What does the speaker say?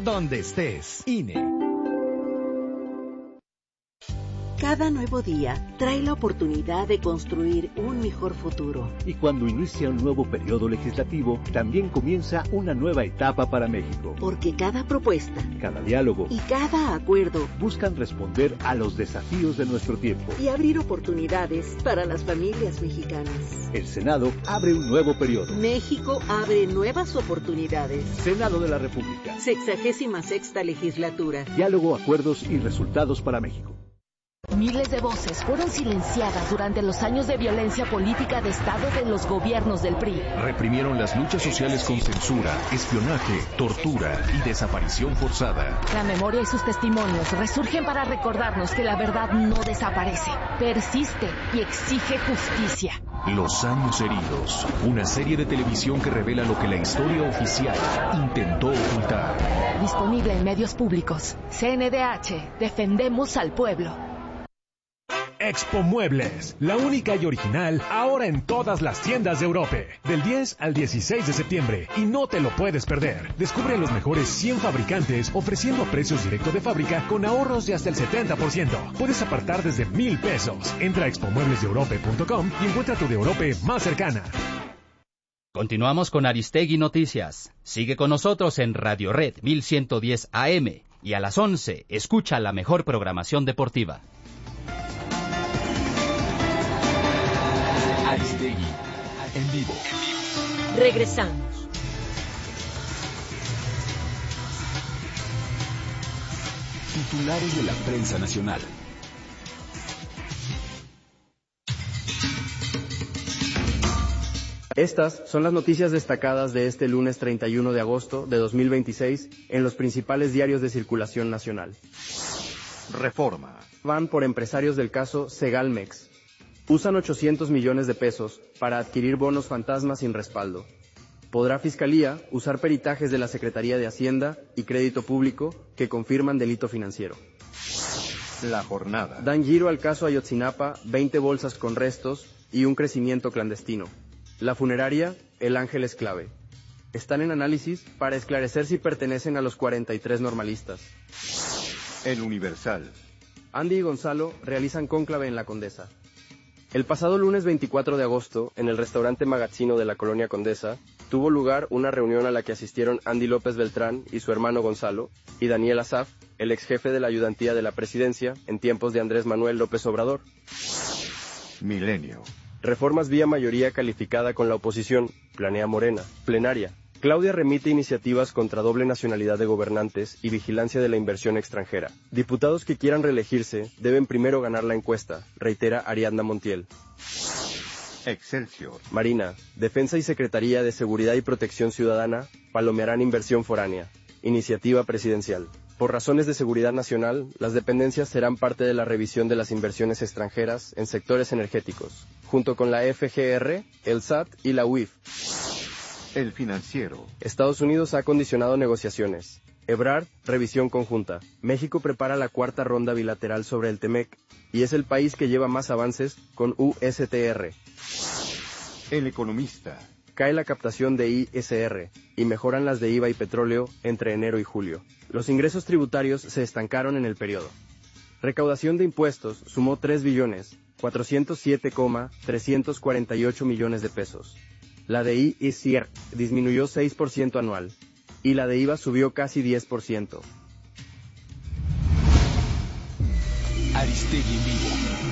donde estés. INE. Cada nuevo día trae la oportunidad de construir un mejor futuro. Y cuando inicia un nuevo periodo legislativo, también comienza una nueva etapa para México. Porque cada propuesta, cada diálogo y cada acuerdo buscan responder a los desafíos de nuestro tiempo y abrir oportunidades para las familias mexicanas. El Senado abre un nuevo periodo. México abre nuevas oportunidades. Senado de la República. 66ª legislatura. Diálogo, acuerdos y resultados para México. Miles de voces fueron silenciadas durante los años de violencia política de Estado de los gobiernos del PRI. Reprimieron las luchas sociales con censura, espionaje, tortura y desaparición forzada. La memoria y sus testimonios resurgen para recordarnos que la verdad no desaparece, persiste y exige justicia. Los años heridos, una serie de televisión que revela lo que la historia oficial intentó ocultar. Disponible en medios públicos. CNDH, defendemos al pueblo. Expo Muebles, la única y original, ahora en todas las tiendas de Europe, del 10 al 16 de septiembre, y no te lo puedes perder. Descubre los mejores 100 fabricantes ofreciendo precios directo de fábrica con ahorros de hasta el 70%. Puedes apartar desde 1,000 pesos. Entra a expomueblesdeeurope.com y encuentra tu de Europe más cercana. Continuamos con Aristegui Noticias. Sigue con nosotros en Radio Red 1110 AM y a las 11 escucha la mejor programación deportiva. Aristegui, en vivo. Regresamos. Titulares de la prensa nacional. Estas son las noticias destacadas de este lunes 31 de agosto de 2026 en los principales diarios de circulación nacional. Reforma. Van por empresarios del caso Segalmex. Usan 800 millones de pesos para adquirir bonos fantasma sin respaldo. Podrá Fiscalía usar peritajes de la Secretaría de Hacienda y Crédito Público que confirman delito financiero. La jornada. Dan giro al caso Ayotzinapa, 20 bolsas con restos y un crecimiento clandestino. La funeraria, El Ángel es clave. Están en análisis para esclarecer si pertenecen a los 43 normalistas. El Universal. Andy y Gonzalo realizan cónclave en la Condesa. El pasado lunes 24 de agosto, en el restaurante Magazzino de la Colonia Condesa, tuvo lugar una reunión a la que asistieron Andy López Beltrán y su hermano Gonzalo, y Daniel Asaf, el ex jefe de la ayudantía de la presidencia en tiempos de Andrés Manuel López Obrador. Milenio. Reformas vía mayoría calificada con la oposición, planea Morena. Plenaria. Claudia remite iniciativas contra doble nacionalidad de gobernantes y vigilancia de la inversión extranjera. Diputados que quieran reelegirse deben primero ganar la encuesta, reitera Ariadna Montiel. Excelsior. Marina, Defensa y Secretaría de Seguridad y Protección Ciudadana palomearán inversión foránea. Iniciativa presidencial. Por razones de seguridad nacional, las dependencias serán parte de la revisión de las inversiones extranjeras en sectores energéticos, junto con la FGR, el SAT y la UIF. El Financiero. Estados Unidos ha condicionado negociaciones. Ebrard, revisión conjunta. México prepara la cuarta ronda bilateral sobre el TEMEC y es el país que lleva más avances con USTR. El Economista. Cae la captación de ISR y mejoran las de IVA y petróleo entre enero y julio. Los ingresos tributarios se estancaron en el periodo. Recaudación de impuestos sumó 3.407,348 millones de pesos. La de ISR disminuyó 6% anual y la de IVA subió casi 10%. Aristegui en vivo.